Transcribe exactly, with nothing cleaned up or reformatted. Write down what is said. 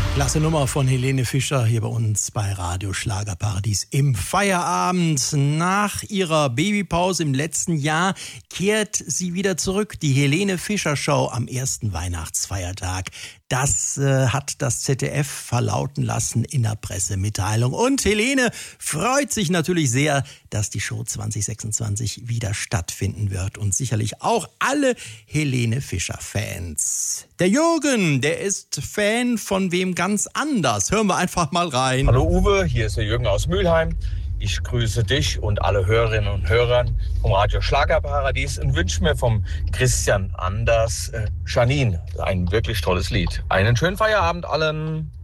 Klasse Nummer von Helene Fischer hier bei uns bei Radio Schlagerparadies im Feierabend. Nach ihrer Babypause im letzten Jahr kehrt sie wieder zurück. Die Helene Fischer Show am ersten Weihnachtsfeiertag. Das äh, hat das Z D F verlauten lassen in der Pressemitteilung. Und Helene freut sich natürlich sehr, dass die Show zwanzig sechsundzwanzig wieder stattfinden wird. Und sicherlich auch alle Helene Fischer-Fans. Der Jürgen, der ist Fan von wem ganz anders. Hören wir einfach mal rein. Hallo Uwe, hier ist der Jürgen aus Mülheim. Ich grüße dich und alle Hörerinnen und Hörer vom Radio Schlagerparadies und wünsche mir vom Christian Anders äh, Janine ein wirklich tolles Lied. Einen schönen Feierabend allen.